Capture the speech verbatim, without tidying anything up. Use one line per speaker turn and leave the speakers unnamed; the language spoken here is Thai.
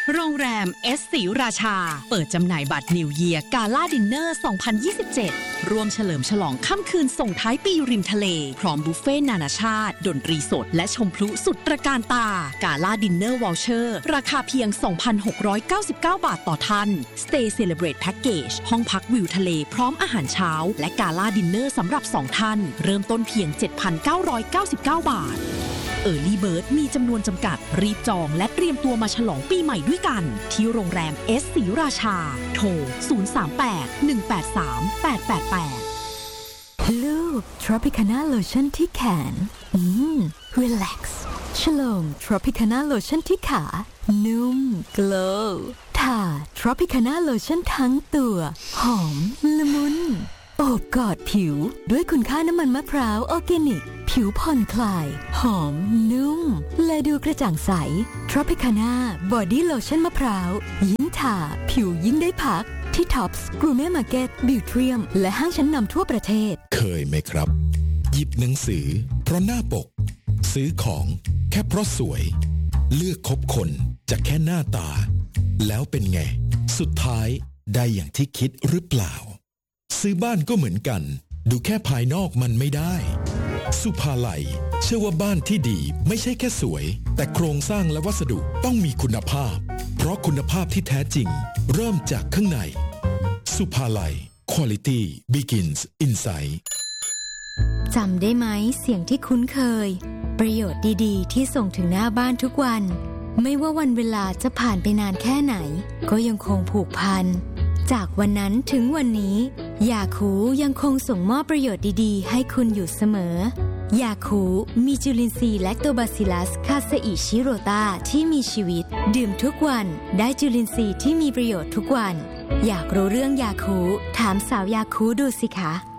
โรงแรมเอสศรีราชาเปิดจำหน่ายบัตรนิวเยียร์กาล่าดินเนอร์ สองพันยี่สิบเจ็ด ร่วมเฉลิมฉลองค่ำคืนส่งท้ายปีริมทะเลพร้อมบุฟเฟ่นานาชาติดนตรีสดและชมพลุสุดตระการตากาล่าดินเนอร์วอลเชอร์ราคาเพียง สองพันหกร้อยเก้าสิบเก้า บาทต่อท่าน Stay Celebrate Package ห้องพักวิวทะเลพร้อมอาหารเช้าและกาล่าดินเนอร์สำหรับสองท่านเริ่มต้นเพียง เจ็ดพันเก้าร้อยเก้าสิบเก้า บาทEarly Bird มีจำนวนจำกัดรีบจองและเตรียมตัวมาฉลองปีใหม่ด้วยกันที่โรงแรมเอสศรีราชาโทรศูนย์ สาม แปด หนึ่ง แปด สาม แปด แปด แปด
ลูบ Tropicana Lotion ที่แขนอืม Relax ฉลอง Tropicana Lotion ที่ขานุ่ม Glow ทา Tropicana Lotion ทั้งตัวหอมละมุนโอบกอดผิวด้วยคุณค่าน้ำมันมะพร้าวออร์แกนิกผิวผ่อนคลายหอมนุ่มและดูกระจ่างใส Tropicana Body Lotion มะพร้าวยิ่งทาผิวยิ่งได้พักที่ Tops Gourmet Market Beautrium และห้างชั้นนำทั่วประเทศ
เคยไหมครับหยิบหนังสือเพราะหน้าปกซื้อของแค่เพราะสวยเลือกคบคนจากแค่หน้าตาแล้วเป็นไงสุดท้ายได้อย่างที่คิดหรือเปล่าซื้อบ้านก็เหมือนกันดูแค่ภายนอกมันไม่ได้สุภาลัยเชื่อว่าบ้านที่ดีไม่ใช่แค่สวยแต่โครงสร้างและวัสดุต้องมีคุณภาพเพราะคุณภาพที่แท้จริงเริ่มจากข้างในสุภาลัย Quality begins inside
จำได้ไหมเสียงที่คุ้นเคยประโยชน์ดีๆที่ส่งถึงหน้าบ้านทุกวันไม่ว่าวันเวลาจะผ่านไปนานแค่ไหนก็ยังคงผูกพันจากวันนั้นถึงวันนี้ยาคูยังคงส่งมอบประโยชน์ดีๆให้คุณอยู่เสมอยาคูมีจุลินทรีย์แลคโตบาซิลลัสคาเซอิชิโรตาที่มีชีวิตดื่มทุกวันได้จุลินทรีย์ที่มีประโยชน์ทุกวันอยากรู้เรื่องยาคูถามสาวยาคูดูสิคะ